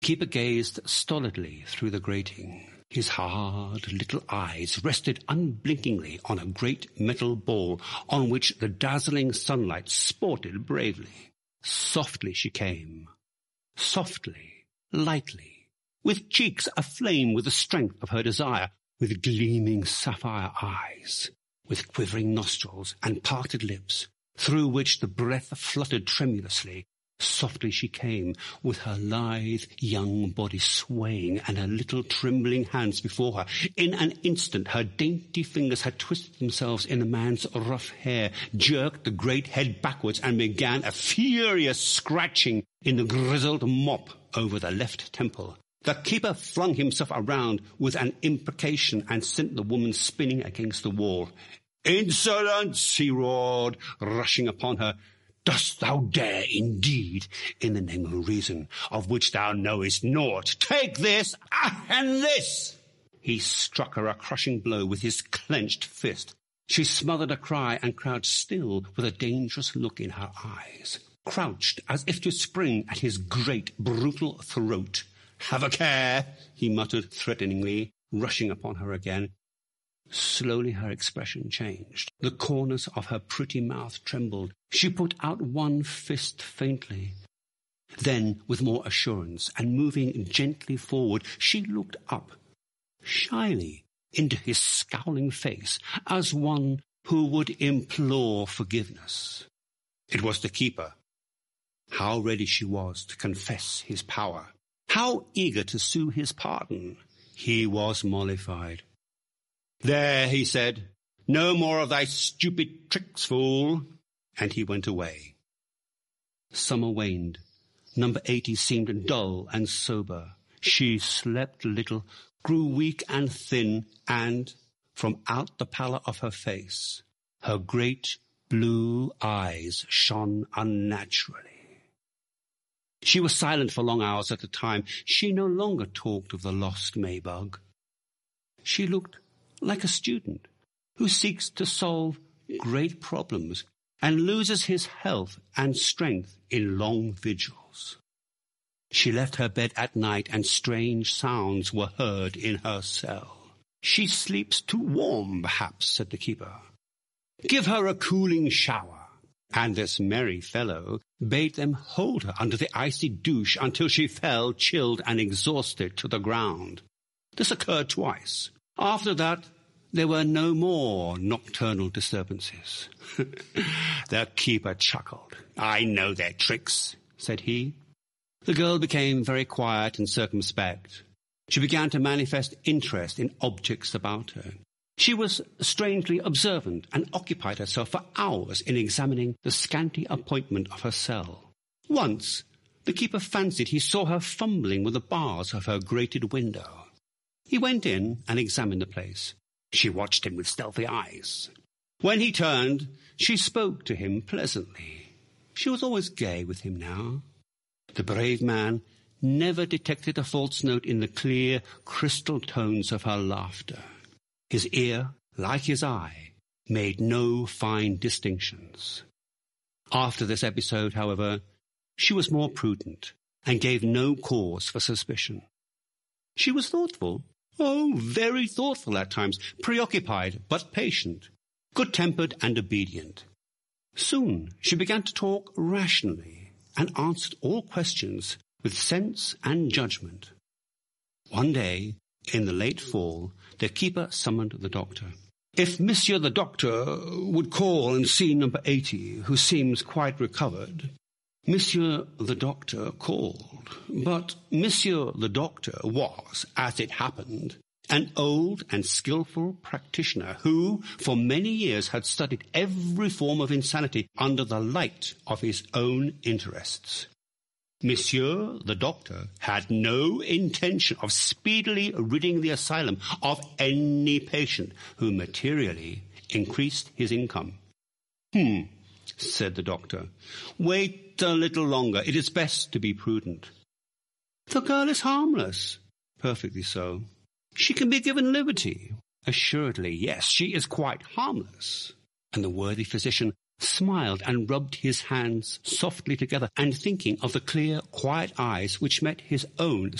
Keeper gazed stolidly through the grating. His hard little eyes rested unblinkingly on a great metal ball on which the dazzling sunlight sported bravely. Softly she came, softly, lightly, with cheeks aflame with the strength of her desire, with gleaming sapphire eyes, with quivering nostrils and parted lips, through which the breath fluttered tremulously. Softly she came, with her lithe young body swaying and her little trembling hands before her. In an instant her dainty fingers had twisted themselves in the man's rough hair, jerked the great head backwards, and began a furious scratching in the grizzled mop over the left temple. The keeper flung himself around with an imprecation and sent the woman spinning against the wall. "Insolence!" he roared, rushing upon her. "Dost thou dare indeed, in the name of reason, of which thou knowest naught? Take this, and this!" He struck her a crushing blow with his clenched fist. She smothered a cry and crouched still with a dangerous look in her eyes, crouched as if to spring at his great, brutal throat. "Have a care," he muttered threateningly, rushing upon her again. Slowly her expression changed. The corners of her pretty mouth trembled. She put out one fist faintly. Then, with more assurance, and moving gently forward, she looked up, shyly, into his scowling face, as one who would implore forgiveness. It was the keeper. How ready she was to confess his power. How eager to sue his pardon. He was mollified. "There," he said, "no more of thy stupid tricks, fool." And he went away. Summer waned. Number 80 seemed dull and sober. She slept little, grew weak and thin, and, from out the pallor of her face, her great blue eyes shone unnaturally. She was silent for long hours at a time. She no longer talked of the lost Maybug. She looked like a student who seeks to solve great problems and loses his health and strength in long vigils. She left her bed at night and strange sounds were heard in her cell. "She sleeps too warm, perhaps," said the keeper. "Give her a cooling shower." And this merry fellow bade them hold her under the icy douche until she fell chilled and exhausted to the ground. This occurred twice. After that, there were no more nocturnal disturbances. The keeper chuckled. "I know their tricks," said he. The girl became very quiet and circumspect. She began to manifest interest in objects about her. She was strangely observant and occupied herself for hours in examining the scanty appointment of her cell. Once, the keeper fancied he saw her fumbling with the bars of her grated window. He went in and examined the place. She watched him with stealthy eyes. When he turned, she spoke to him pleasantly. She was always gay with him now. The brave man never detected a false note in the clear, crystal tones of her laughter. His ear, like his eye, made no fine distinctions. After this episode, however, she was more prudent and gave no cause for suspicion. She was thoughtful. Oh, very thoughtful at times, preoccupied but patient, good-tempered and obedient. Soon she began to talk rationally and answered all questions with sense and judgment. One day, in the late fall, the keeper summoned the doctor. "If Monsieur the Doctor would call and see number 80, who seems quite recovered." Monsieur the Doctor called, but Monsieur the Doctor was, as it happened, an old and skillful practitioner who, for many years, had studied every form of insanity under the light of his own interests. Monsieur the Doctor had no intention of speedily ridding the asylum of any patient who materially increased his income. Said the doctor. "Wait a little longer. It is best to be prudent." "The girl is harmless." "Perfectly so." "She can be given liberty." "Assuredly, yes, she is quite harmless." And the worthy physician smiled and rubbed his hands softly together, and thinking of the clear, quiet eyes which met his own